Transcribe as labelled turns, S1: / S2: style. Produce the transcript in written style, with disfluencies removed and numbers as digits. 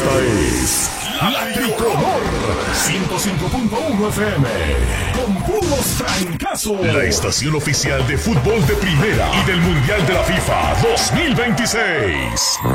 S1: Esta es La Tricolor 105.1 FM con puros francazos. La estación oficial de fútbol de primera y del Mundial de la FIFA 2026.